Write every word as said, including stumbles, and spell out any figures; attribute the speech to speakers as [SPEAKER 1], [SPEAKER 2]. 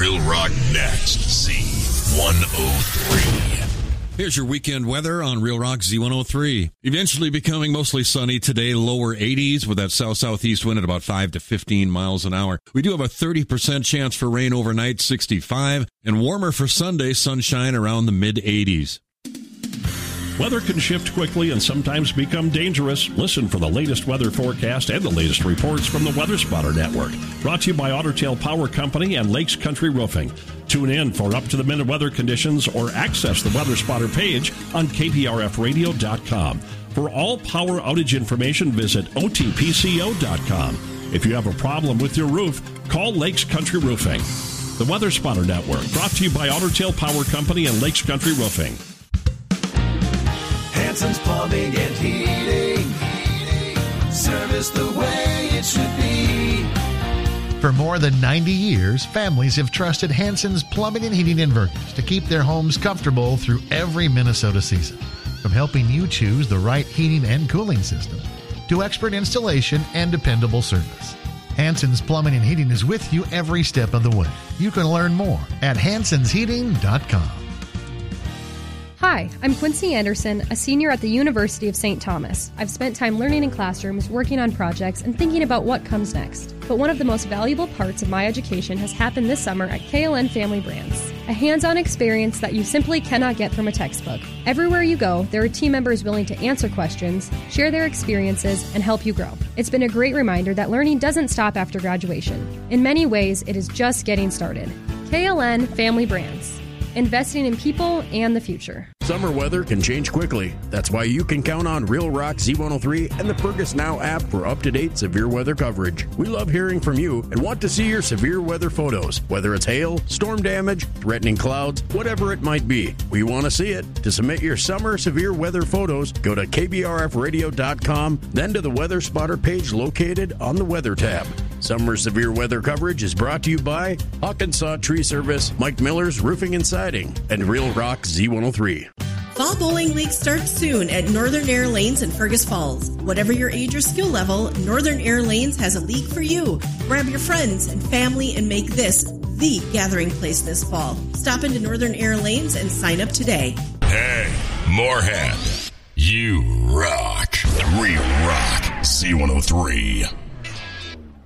[SPEAKER 1] Real Rock next. Z one oh three.
[SPEAKER 2] Here's your weekend weather on Real Rock Z one oh three. Eventually becoming mostly sunny today, lower eighties with that south-southeast wind at about five to fifteen miles an hour. We do have a thirty percent chance for rain overnight, sixty-five, and warmer for Sunday, sunshine around the mid-eighties.
[SPEAKER 3] Weather can shift quickly and sometimes become dangerous. Listen for the latest weather forecast and the latest reports from the Weather Spotter Network. Brought to you by Otter Tail Power Company and Lakes Country Roofing. Tune in for up-to-the-minute weather conditions or access the Weather Spotter page on K P R F radio dot com. For all power outage information, visit O T P C O dot com. If you have a problem with your roof, call Lakes Country Roofing. The Weather Spotter Network, brought to you by Otter Tail Power Company and Lakes Country Roofing.
[SPEAKER 4] Hanson's Plumbing and Heating. Service the way it should be.
[SPEAKER 5] For more than ninety years, families have trusted Hanson's Plumbing and Heating in Vergas to keep their homes comfortable through every Minnesota season. From helping you choose the right heating and cooling system to expert installation and dependable service, Hanson's Plumbing and Heating is with you every step of the way. You can learn more at hansons heating dot com.
[SPEAKER 6] Hi, I'm Quincy Anderson, a senior at the University of Saint Thomas. I've spent time learning in classrooms, working on projects, and thinking about what comes next. But one of the most valuable parts of my education has happened this summer at K L N Family Brands. A hands-on experience that you simply cannot get from a textbook. Everywhere you go, there are team members willing to answer questions, share their experiences, and help you grow. It's been a great reminder that learning doesn't stop after graduation. In many ways, it is just getting started. K L N Family Brands. Investing in people and the future.
[SPEAKER 7] Summer weather can change quickly. That's why you can count on Real Rock Z one oh three and the Fergus Now app for up-to-date severe weather coverage. We love hearing from you and want to see your severe weather photos, whether it's hail, storm damage, threatening clouds, whatever it might be. We want to see it. To submit your summer severe weather photos, go to K B R F radio dot com, then to the Weather Spotter page located on the Weather tab. Summer severe weather coverage is brought to you by Hawkinsaw Tree Service, Mike Miller's Roofing and Siding, and Real Rock Z one oh three.
[SPEAKER 8] Fall Bowling League starts soon at Northern Air Lanes in Fergus Falls. Whatever your age or skill level, Northern Air Lanes has a league for you. Grab your friends and family and make this the gathering place this fall. Stop into Northern Air Lanes and sign up today.
[SPEAKER 1] Hey, Moorhead, you rock. Real Rock Z one oh three.